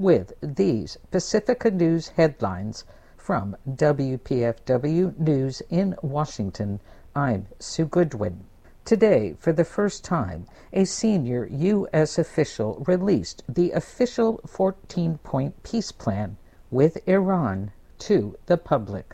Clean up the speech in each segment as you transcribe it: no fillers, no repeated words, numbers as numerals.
with these Pacifica News headlines from WPFW News in Washington. I'm Sue Goodwin. Today, for the first time, a senior U.S. official released the official 14-point peace plan with Iran to the public.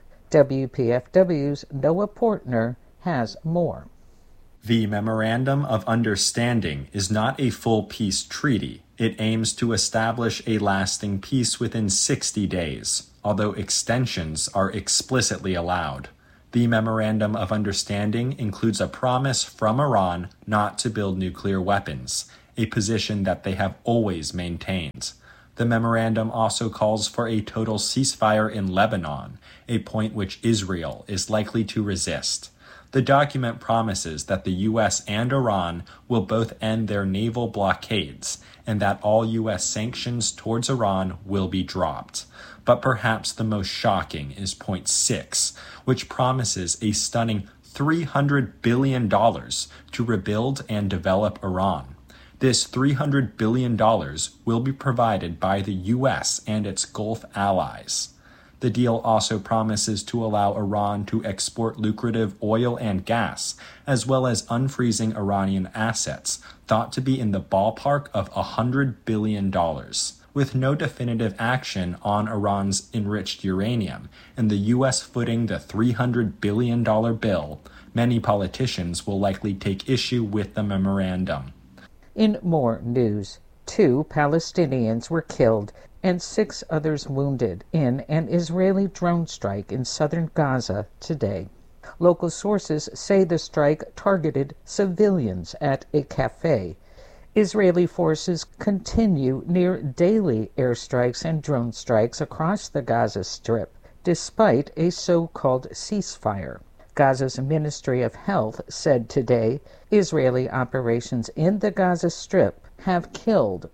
WPFW's Noah Portner has more. The Memorandum of Understanding is not a full peace treaty. It aims to establish a lasting peace within 60 days, although extensions are explicitly allowed. The Memorandum of Understanding includes a promise from Iran not to build nuclear weapons, a position that they have always maintained. The memorandum also calls for a total ceasefire in Lebanon, a point which Israel is likely to resist. The document promises that the U.S. and Iran will both end their naval blockades and that all U.S. sanctions towards Iran will be dropped. But perhaps the most shocking is point 6, which promises a stunning $300 billion to rebuild and develop Iran. This $300 billion will be provided by the U.S. and its Gulf allies. The deal also promises to allow Iran to export lucrative oil and gas, as well as unfreezing Iranian assets, thought to be in the ballpark of $100 billion. With no definitive action on Iran's enriched uranium, and the U.S. footing the $300 billion bill, many politicians will likely take issue with the memorandum. In more news, 2 Palestinians were killed and 6 others wounded in an Israeli drone strike in southern Gaza today. Local sources say the strike targeted civilians at a cafe. Israeli forces continue near daily airstrikes and drone strikes across the Gaza Strip, despite a so-called ceasefire. Gaza's Ministry of Health said today Israeli operations in the Gaza Strip have killed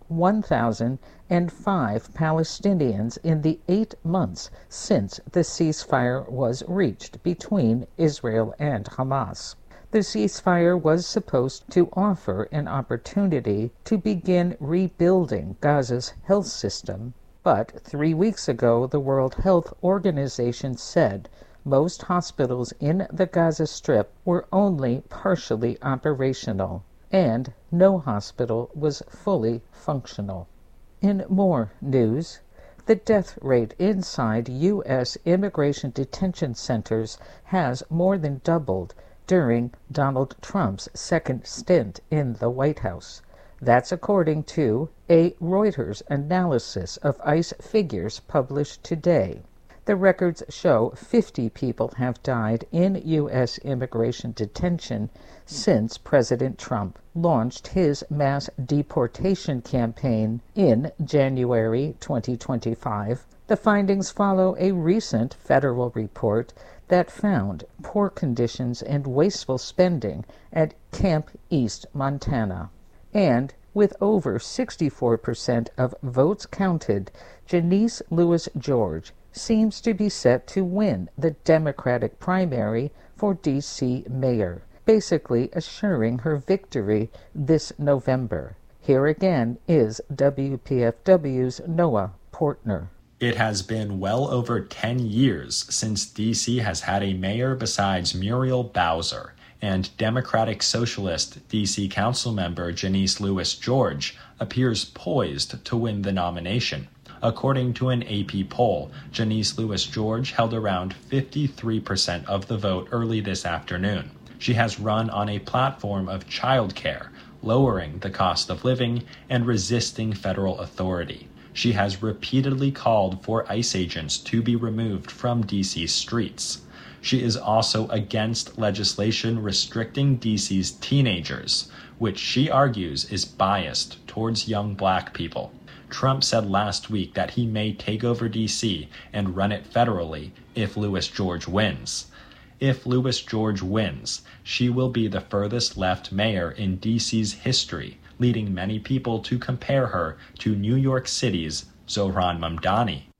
1,005 Palestinians in the 8 months since the ceasefire was reached between Israel and Hamas. The ceasefire was supposed to offer an opportunity to begin rebuilding Gaza's health system, but 3 weeks ago the World Health Organization said most hospitals in the Gaza Strip were only partially operational, and no hospital was fully functional. In more news, the death rate inside U.S. immigration detention centers has more than doubled during Donald Trump's second stint in the White House. That's according to a Reuters analysis of ICE figures published today. The records show 50 people have died in U.S. immigration detention since President Trump launched his mass deportation campaign in January 2025. The findings follow a recent federal report that found poor conditions and wasteful spending at Camp East, Montana. And with over 64% of votes counted, Janice Lewis George seems to be set to win the Democratic primary for D.C. mayor, basically assuring her victory this November. Here again is WPFW's Noah Portner. It has been well over 10 years since D.C. has had a mayor besides Muriel Bowser, and Democratic Socialist D.C. Councilmember Janice Lewis George appears poised to win the nomination. According to an AP poll, Janice Lewis George held around 53% of the vote early this afternoon. She has run on a platform of childcare, lowering the cost of living, and resisting federal authority. She has repeatedly called for ICE agents to be removed from D.C.'s streets. She is also against legislation restricting D.C.'s teenagers, which she argues is biased towards young black people. Trump said last week that he may take over D.C. and run it federally if Lewis George wins. If Lewis George wins, she will be the furthest left mayor in D.C.'s history, leading many people to compare her to New York City's Zohran Mamdani.